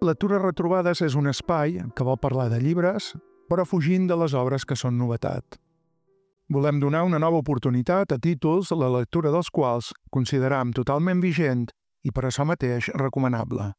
Lectures Retrobades és un espai que vol parlar de llibres, però fugint de les obres que són novetat. Volem donar una nova oportunitat a títols la lectura dels quals consideram totalment vigent i per això mateix recomanable.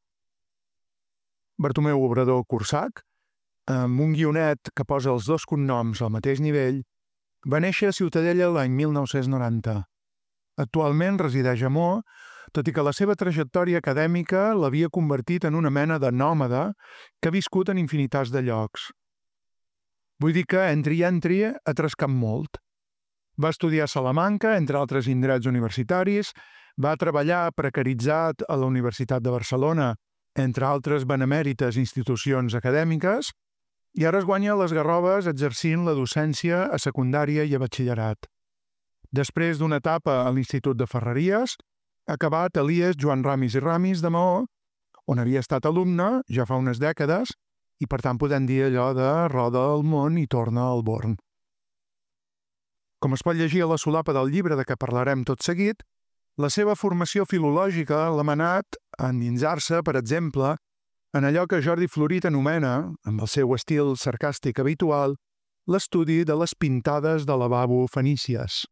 Bartomeu Obrador Cursac, amb un guionet que posa els dos cognoms al mateix nivell, va néixer a Ciutadella l'any 1990. Actualment resideix a Mo, tot i que la seva trajectòria acadèmica l'havia convertit en una mena de nòmada que ha viscut en infinitats de llocs. Vull dir que entri ha trascat molt. Va estudiar a Salamanca, entre altres indrets universitaris, va treballar precaritzat a la Universitat de Barcelona, entre altres benemèrites institucions acadèmiques, i ara es guanya les garroves exercint la docència a secundària i a batxillerat. Després d'una etapa a l'Institut de Ferreries, ha acabat a l'IES Joan Ramis i Ramis de Maó, on havia estat alumne ja fa unes dècades, i per tant podem dir allò de roda el món i torna al Born. Com es pot llegir a la solapa del llibre de què parlarem tot seguit, la seva formació filològica l'ha manat a endinsar-se, per exemple, en allò que Jordi Florit anomena, amb el seu estil sarcàstic habitual, l'estudi de les pintades de lavabo fenícies.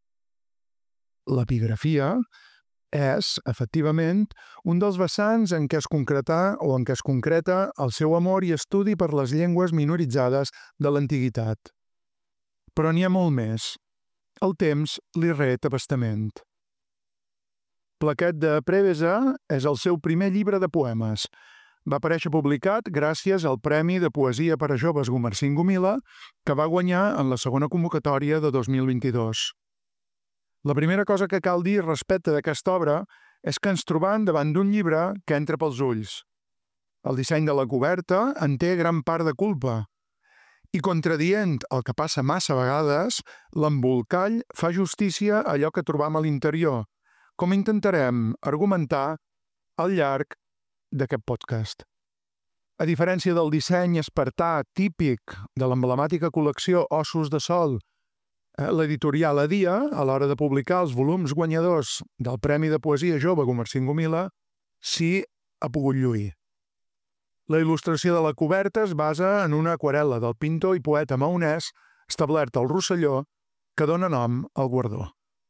L'epigrafia és, efectivament, un dels vessants en què es concreta el seu amor i estudi per les llengües minoritzades de l'antiguitat. Però n'hi ha molt més. El temps li ret a bastament. Plaquet de Prevesa és el seu primer llibre de poemes. Va aparèixer publicat gràcies al Premi de Poesia per a Joves Gumersind Gomila, que va guanyar en la segona convocatòria de 2022. La primera cosa que cal dir respecte d'aquesta obra és que ens trobam davant d'un llibre que entra pels ulls. El disseny de la coberta en té gran part de culpa. I contradient el que passa massa vegades, l'embolcall fa justícia a allò que trobam a l'interior, com intentarem argumentar al llarg d'aquest podcast. A diferència del disseny espartà típic de l'emblemàtica col·lecció Ossos de Sol, l'editorial Adia, a l'hora de publicar els volums guanyadors del Premi de Poesia Jove Gumersind Gomila, sí ha pogut lluir. La il·lustració de la coberta es basa en una aquarel·la del pintor i poeta maonès establert al Rosselló, que dona nom al guardó.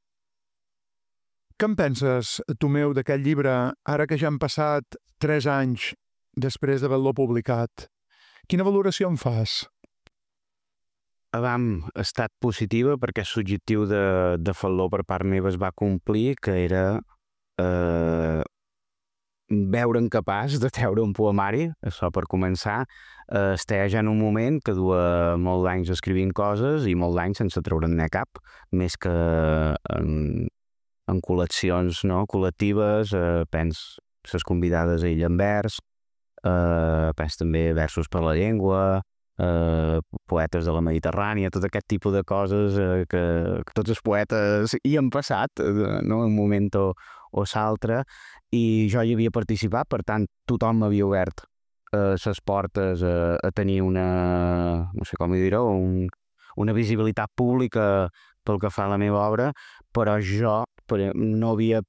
Què en penses, Tomeu, d'aquest llibre, ara que ja han passat 3 anys després d'haver-lo publicat? Quina valoració en fas? Ha estat positiva perquè el subjectiu de fer-lo per part meva es va complir, que era veure'm capaç de treure un poemari, això per començar. Estava ja en un moment que duia molts anys escrivint coses i molts anys sense treure'n cap, més que en col·leccions col·lectives, pens les convidades a Illa en vers, pens també versos per la llengua, poetes de la Mediterrània, tot aquest tipus de coses que tots els poetes hi han passat, en un moment o l'altre, i jo hi havia participat, per tant tothom m'havia obert les portes a tenir una, no sé com dir-ho, una visibilitat pública pel que fa a la meva obra, però jo no havia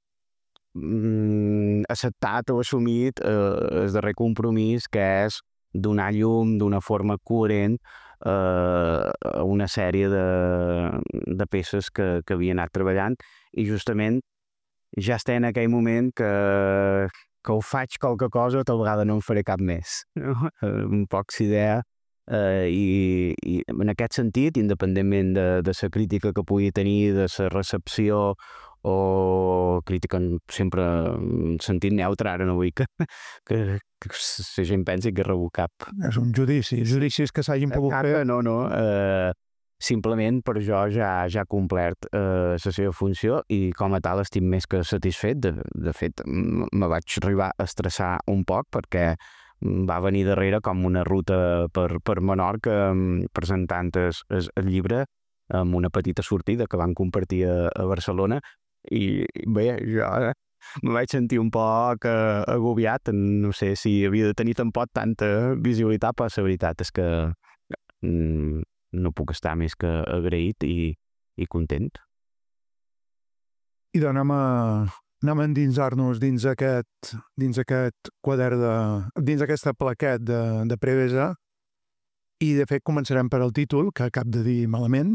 acceptat o assumit el darrer compromís, que és donar llum d'una forma coherent a una sèrie de peces que havia anat treballant, i justament ja estic en aquell moment que ho faig qualque cosa, tal vegada no en faré cap més. Un poc s'idea, i en aquest sentit, independentment de la crítica que pugui tenir, de la recepció o crítica sempre en sentit neutre, ara no vull que la gent pensi que és revocap. És un judici, judicis que s'hagin pogut fer. No, simplement per jo ja ha complert la seva funció i com a tal estic més que satisfet. De fet, me vaig arribar a estressar un poc perquè va venir darrere com una ruta per Menorca presentant el llibre amb una petita sortida que van compartir a Barcelona, i bé, jo me vaig sentir un poc agobiat, no sé si havia de tenir tampoc tanta visibilitat, però la veritat és que no puc estar més que agraït i content. I dona'm anem a endinsar-nos dins aquest quadern dins aquesta plaquet de Prevesa, i de fet començarem per al títol, que acab de dir malament,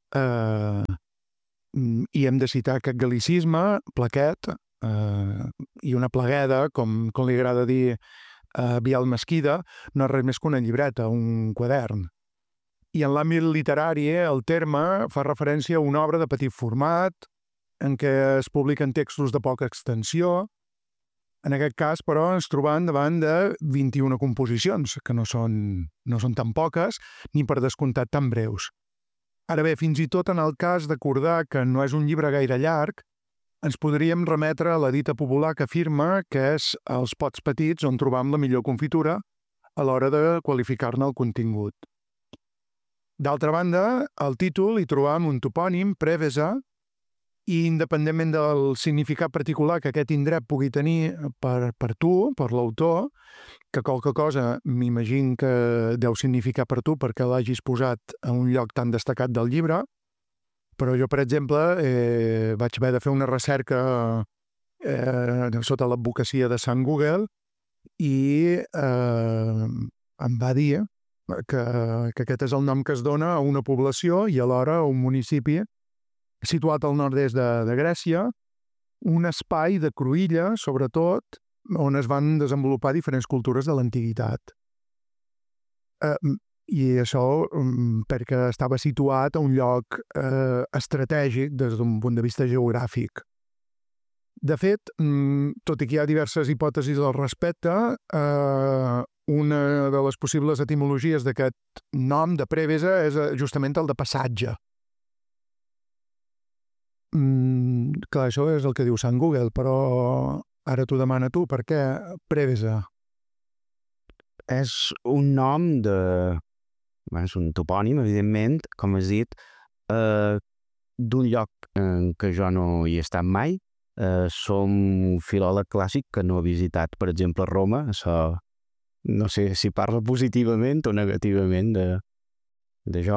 i hem de citar aquest gal·licisme, plaquet, i una plegueda, com li agrada dir a Biel Mesquida, no és res més que una llibreta, un quadern. I en l'àmbit literari, el terme fa referència a una obra de petit format, en què es publiquen textos de poca extensió. En aquest cas, però, ens trobem davant de 21 composicions, que no són tan poques, ni per descomptat tan breus. Ara bé, fins i tot en el cas d'acordar que no és un llibre gaire llarg, ens podríem remetre a la dita popular que afirma que és als pots petits on trobam la millor confitura a l'hora de qualificar-ne el contingut. D'altra banda, al títol hi trobam un topònim, Prevesa, i independentment del significat particular que aquest indret pugui tenir per tu, per l'autor, que qualque cosa m'imagino que deu significar per tu perquè l'hagis posat a un lloc tan destacat del llibre, però jo, per exemple, vaig haver de fer una recerca sota l'advocacia de Sant Google i em va dir que aquest és el nom que es dona a una població i alhora a un municipi situat al nord-est de Grècia, un espai de cruïlla, sobretot, on es van desenvolupar diferents cultures de l'antiguitat. I això perquè estava situat a un lloc estratègic des d'un punt de vista geogràfic. De fet, tot i que hi ha diverses hipòtesis al respecte, una de les possibles etimologies d'aquest nom de Prevesa és justament el de passatge. Clar, això és el que diu Sant Google, però ara t'ho demana tu, per què Prevesa? És un nom de... és un topònim, evidentment, com has dit, d'un lloc en què jo no hi he estat mai. Som un filòleg clàssic que no ha visitat, per exemple, Roma. Això no sé si parla positivament o negativament d'això,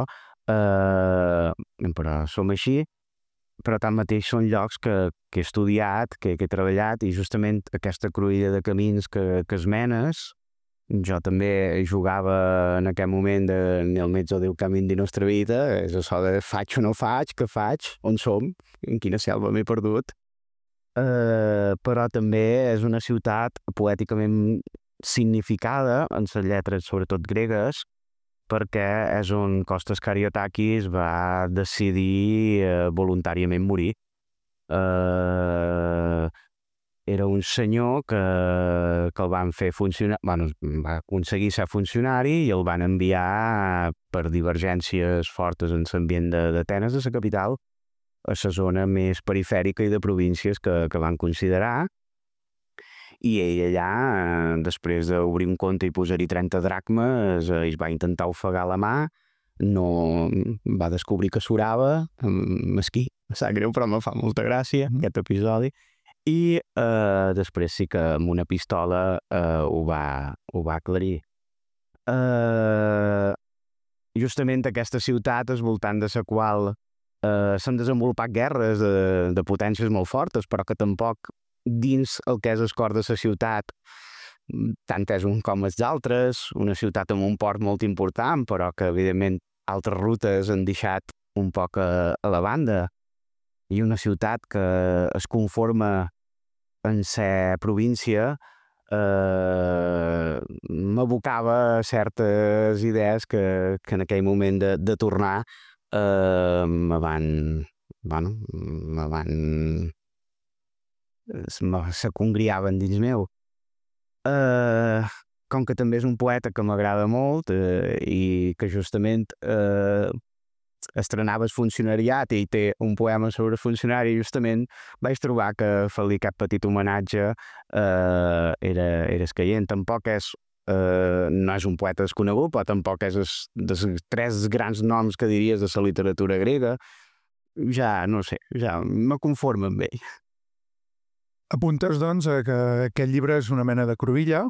però som així. Però tanmateix són llocs que he estudiat, que he treballat, i justament aquesta cruïlla de camins que esmenes, jo també jugava en aquell moment nel mezzo del camí de la nostra vida, és això de faig o no faig, què faig, on som, en quina selva m'he perdut. Però també és una ciutat poèticament significada en les lletres, sobretot gregues, perquè és on Kostas Kariotakis va decidir voluntàriament morir. Era un senyor que el van fer funcionar... va aconseguir ser funcionari i el van enviar per divergències fortes en l'ambient d'Atenes, de la capital, a la zona més perifèrica i de províncies que van considerar. I ell allà, després d'obrir un compte i posar-hi 30 dracmes, es va intentar ofegar la mà, no va descobrir que surava, mesquí, sap greu, però me fa molta gràcia aquest episodi, i després sí que amb una pistola ho va aclarir. Justament aquesta ciutat, al voltant de la qual s'han desenvolupat guerres de potències molt fortes, però que tampoc dins el que és el cor de la ciutat, tant és un com els altres, una ciutat amb un port molt important, però que evidentment altres rutes han deixat un poc a la banda, i una ciutat que es conforma en ser província, m'abocava certes idees que en aquell moment de tornar se congriaven dins meu. Com que també és un poeta que m'agrada molt i que justament estrenava el funcionariat i té un poema sobre el funcionari, justament vaig trobar que fer-li aquest petit homenatge era escaient. Tampoc no és un poeta desconegut, però tampoc és dels tres grans noms que diries de la literatura grega. Ja, no sé, ja me conformo amb ell. Apuntes, doncs, que aquest llibre és una mena de cruïlla.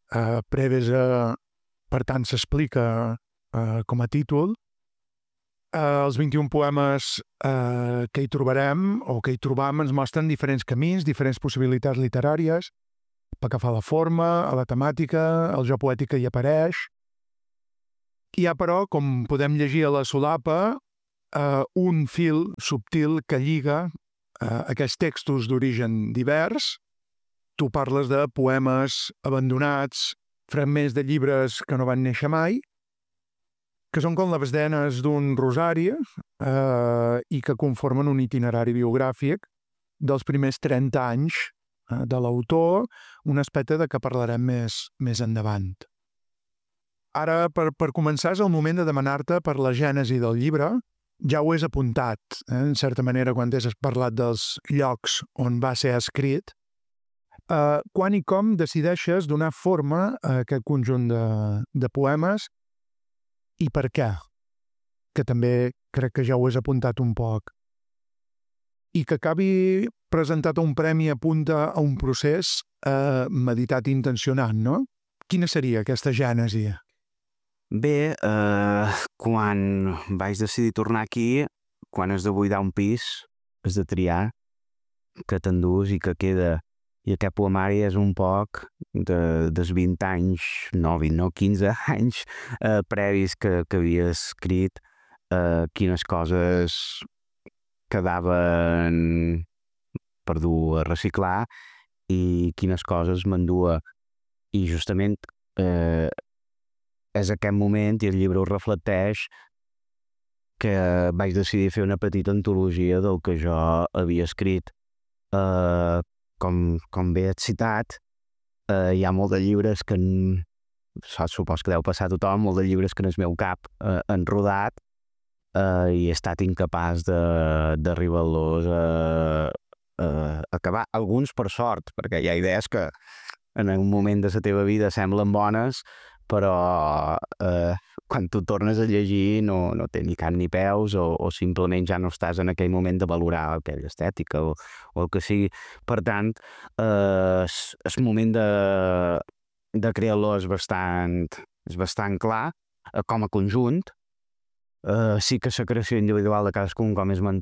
Prevesa, per tant, s'explica com a títol. Els 21 poemes que hi trobarem o que hi trobam ens mostren diferents camins, diferents possibilitats literàries, pel que fa a la forma, a la temàtica, el jo poètic que hi apareix. Hi ha, però, com podem llegir a la solapa, un fil subtil que lliga aquests textos d'origen divers. Tu parles de poemes abandonats, fragments de llibres que no van néixer mai, que són com les denes d'un rosari i que conformen un itinerari biogràfic dels primers 30 anys de l'autor, un aspecte de què parlarem més endavant. Ara, per començar, és el moment de demanar-te per la gènesi del llibre. Ja ho has apuntat, en certa manera, quan has parlat dels llocs on va ser escrit. Quan i com decideixes donar forma a aquest conjunt de poemes i per què? Que també crec que ja ho has apuntat un poc. I que acabi presentat a un premi apunta a un procés meditat i intencionat, no? Quina seria aquesta gènesi? Bé, quan vaig decidir tornar aquí, quan has de buidar un pis, has de triar que t'endús i que queda. I aquest poemari és un poc dels 20 anys, no 20, no, 15 anys previs que havia escrit, quines coses quedaven per dur a reciclar i quines coses m'endua. I justament és aquest moment, i el llibre ho reflecteix, que vaig decidir fer una petita antologia del que jo havia escrit. Com bé has citat, hi ha molt de llibres que supos que deu passar a tothom, molt de llibres que en el meu cap han rodat i he estat incapaç d'arribar-los a acabar. Alguns per sort, perquè hi ha idees que en un moment de la teva vida semblen bones, però quan tu tornes a llegir no té ni cap ni peus o simplement ja no estàs en aquell moment de valorar aquella estètica o el que sigui. Per tant, el moment de crear-lo és bastant clar com a conjunt. Sí que la creació individual de cadascun, com he esmentat,